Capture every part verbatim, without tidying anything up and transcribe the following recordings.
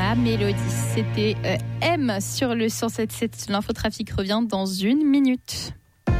ma mélodie. C'était euh, M sur le cent sept sept. L'infotrafic revient dans une minute.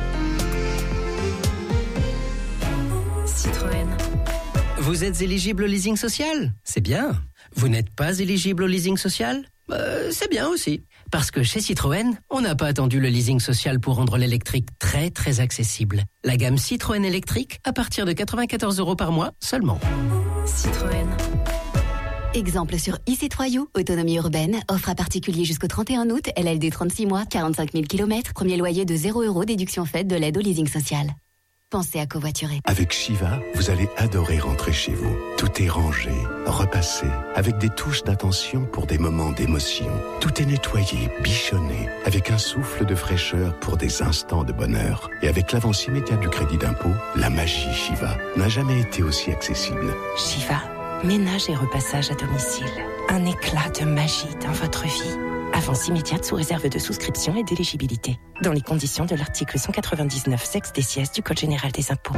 Citroën. Vous êtes éligible au leasing social ? C'est bien. Vous n'êtes pas éligible au leasing social ? euh, C'est bien aussi. Parce que chez Citroën, on n'a pas attendu le leasing social pour rendre l'électrique très très accessible. La gamme Citroën électrique à partir de quatre-vingt-quatorze euros par mois seulement. Citroën. Exemple sur e-Citroën, autonomie urbaine, offre à particulier jusqu'au trente et un août, L L D trente-six mois, quarante-cinq mille kilomètres, premier loyer de zéro euros, déduction faite de l'aide au leasing social. Pensez à covoiturer. Avec Shiva, vous allez adorer rentrer chez vous. Tout est rangé, repassé, avec des touches d'attention pour des moments d'émotion. Tout est nettoyé, bichonné, avec un souffle de fraîcheur pour des instants de bonheur. Et avec l'avance immédiate du crédit d'impôt, la magie Shiva n'a jamais été aussi accessible. Shiva, ménage et repassage à domicile. Un éclat de magie dans votre vie. Avance immédiate sous réserve de souscription et d'éligibilité. Dans les conditions de l'article cent quatre-vingt-dix-neuf sexe des sièges du Code général des impôts.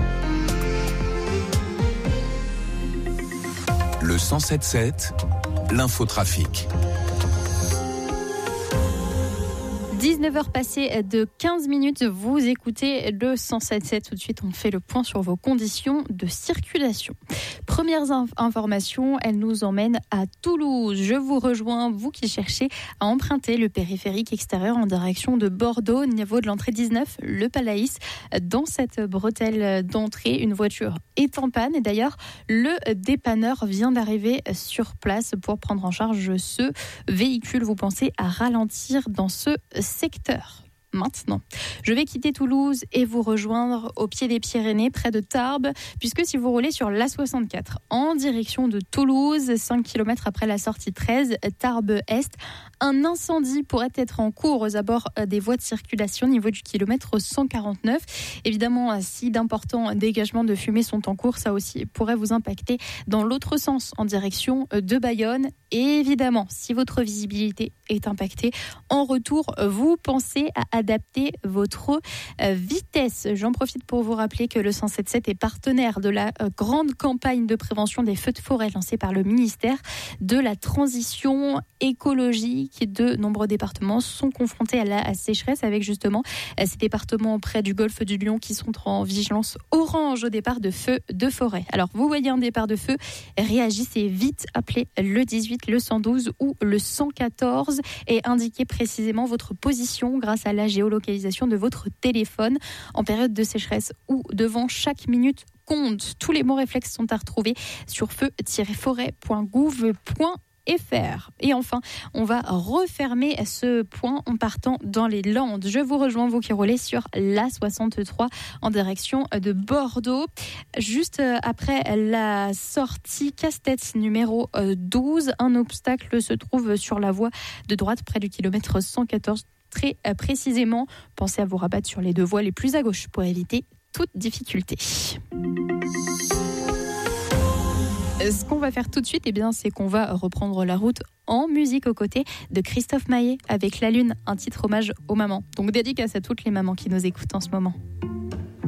Le cent sept sept, l'infotrafic. dix-neuf heures passées de quinze minutes, vous écoutez le cent sept sept. Tout de suite, on fait le point sur vos conditions de circulation. Premières inf- informations, elles nous emmènent à Toulouse. Je vous rejoins, vous qui cherchez à emprunter le périphérique extérieur en direction de Bordeaux, au niveau de l'entrée dix-neuf, le Palaïs. Dans cette bretelle d'entrée, une voiture est en panne. Et d'ailleurs, le dépanneur vient d'arriver sur place pour prendre en charge ce véhicule. Vous pensez à ralentir dans ce secteur. Maintenant, je vais quitter Toulouse et vous rejoindre au pied des Pyrénées, près de Tarbes, puisque si vous roulez sur l'A soixante-quatre en direction de Toulouse, cinq kilomètres après la sortie treize, Tarbes-Est, un incendie pourrait être en cours aux abords des voies de circulation au niveau du kilomètre cent quarante-neuf. Évidemment, si d'importants dégagements de fumée sont en cours, ça aussi pourrait vous impacter dans l'autre sens, en direction de Bayonne. Et évidemment, si votre visibilité est impactée, en retour, vous pensez à adapter votre vitesse. J'en profite pour vous rappeler que le cent sept sept est partenaire de la grande campagne de prévention des feux de forêt lancée par le ministère de la Transition écologique. De nombreux départements sont confrontés à la sécheresse, avec justement ces départements près du golfe du Lion qui sont en vigilance orange au départ de feux de forêt. Alors, vous voyez un départ de feu, réagissez vite, appelez le dix-huit, le cent douze ou le cent quatorze et indiquez précisément votre position grâce à la géolocalisation de votre téléphone en période de sécheresse ou de vent. Chaque minute compte. Tous les mots réflexes sont à retrouver sur feu tiret forêt point gouv point fr. Et enfin, on va refermer ce point en partant dans les Landes. Je vous rejoins, vous qui roulez sur l'A soixante-trois en direction de Bordeaux. Juste après la sortie Casse-Tête numéro douze, un obstacle se trouve sur la voie de droite près du kilomètre cent quatorze. Très précisément, pensez à vous rabattre sur les deux voies les plus à gauche pour éviter toute difficulté. Ce qu'on va faire tout de suite, eh bien, c'est qu'on va reprendre la route en musique aux côtés de Christophe Maé avec La Lune, un titre hommage aux mamans. Donc dédicace à toutes les mamans qui nous écoutent en ce moment.